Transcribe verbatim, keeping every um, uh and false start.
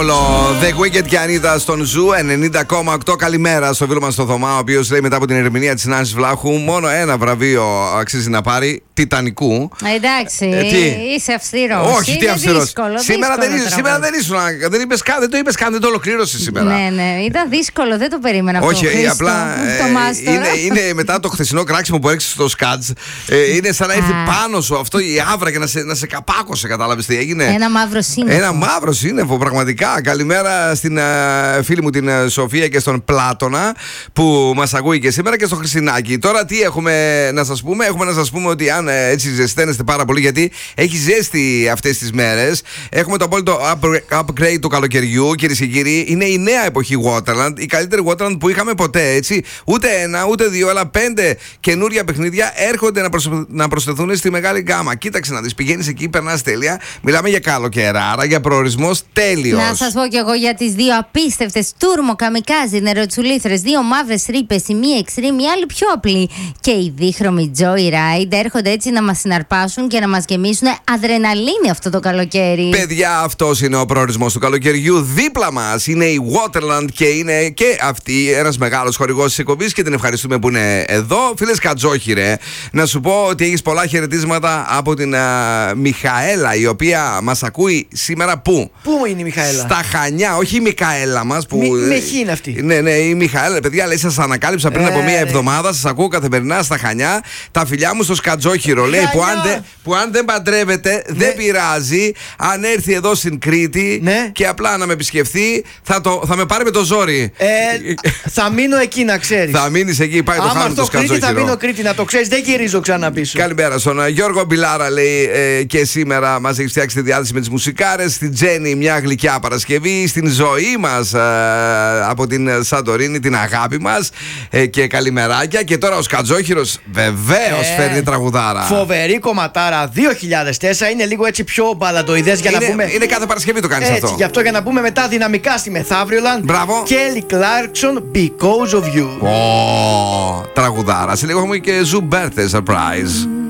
The Wicked και Ανίτα στον Ζου ενενήντα κόμμα οκτώ. Καλημέρα στο φίλο μας το Θωμά, ο οποίος λέει μετά από την ερμηνεία της Νάνσης Βλάχου μόνο ένα βραβείο αξίζει να πάρει. Τιτανικού. Εντάξει, ε, τι? είσαι αυστηρός. Όχι, τι αυστηρός. Σήμερα, δύσκολο δεν, είσαι, σήμερα δεν ήσουν. Δεν, είπες καν, δεν το είπες καν, δεν το ολοκλήρωσες σήμερα. Ναι, ναι, ήταν δύσκολο, δεν το περίμενα αυτό. Όχι, Χρήστο, απλά. Ε, είναι, είναι μετά το χθεσινό κράξιμο που έριξε στο σκάτζ. Ε, είναι σαν να ήρθε πάνω σου αυτό η άβρα και να σε, να σε καπάκωσε, κατάλαβες τι έγινε. Ένα μαύρο σύννεφο. Ένα μαύρο σύννεφο, πραγματικά. Καλημέρα στην uh, φίλη μου την uh, Σοφία και στον Πλάτωνα που μας ακούει και σήμερα και στο Χρυσινάκι. Τώρα τι έχουμε να σας πούμε? Έχουμε να σας πούμε ότι αν έτσι ζεσταίνεστε πάρα πολύ, γιατί έχει ζέστη αυτές τις μέρες. Έχουμε το απόλυτο upgrade του καλοκαιριού, κυρίες και κύριοι. Είναι η νέα εποχή Waterland, η καλύτερη Waterland που είχαμε ποτέ, έτσι. Ούτε ένα, ούτε δύο, αλλά πέντε καινούρια παιχνίδια έρχονται να, προσ... να προσθεθούν στη μεγάλη γκάμα. Κοίταξε να δεις, πηγαίνεις εκεί, περνάς τέλεια. Μιλάμε για καλοκαιράρα, για προορισμός τέλειος. Να σας πω κι εγώ για τις δύο απίστευτες τούρμο, καμικάζι, νεροτσουλήθρες, δύο μαύρες ρήπες, η μία extreme, η άλλη πιο απλή. Και οι δίχρωμοι Joyride έρχονται έτσι να μας συναρπάσουν και να μας γεμίσουν αδρεναλίνη αυτό το καλοκαίρι. Παιδιά, αυτός είναι ο προορισμός του καλοκαιριού. Δίπλα μας είναι η Waterland και είναι και αυτή ένας μεγάλος χορηγός της εκπομπής και την ευχαριστούμε που είναι εδώ. Φίλες Κατζόχυρε, να σου πω ότι έχεις πολλά χαιρετίσματα από την α, Μιχαέλα, η οποία μας ακούει σήμερα πού? Πού είναι η Μιχαέλα? Στα Χανιά, όχι η Μικαέλα μας που. Μη, μεχή είναι αυτή. Ναι, ναι, η Μιχαέλα, παιδιά, λέει, σας ανακάλυψα πριν ε, από μία ναι. εβδομάδα. Σας ακούω καθημερινά στα Χανιά. Τα φιλιά μου στο Σκατζόχυρο, λέει, που αν, δε, που αν δεν παντρεύεται, ναι, δεν πειράζει. Αν έρθει εδώ στην Κρήτη, ναι, και απλά να με επισκεφθεί, θα, το, θα με πάρει με το ζόρι. Ε, θα μείνω εκεί, να ξέρεις. Θα μείνεις εκεί, πάει το χάνο το Σκατζόχυρο. Θα μείνω Κρήτη, να το ξέρεις, δεν γυρίζω ξανά πίσω. Καλημέρα στον Γιώργο Μπιλάρα, λέει, ε, και σήμερα μας έχει φτιάξει τη διάθεση με τις μουσικάρες. Στην Τζέννη, μια γλυκιά Παρασκευή. Στην ζωή μας ε, από την Σαντορίνη, την αγάπη μας, ε, και καλημεράκια. Και τώρα ο Σκατζόχυρος βεβαίως ε, φέρνει τραγουδάρα. Φοβερή κομματάρα δύο χιλιάδες τέσσερα, είναι λίγο έτσι πιο μπαλαντοειδές για είναι, να πούμε. Είναι κάθε Παρασκευή το κάνεις έτσι, αυτό. Γι' αυτό για να πούμε μετά δυναμικά στη Μεθαύριολαν. Μπράβο. Kelly Clarkson, Because of You. Oh, τραγουδάρα. Σε λίγο έχουμε και Zoo Birthday Surprise.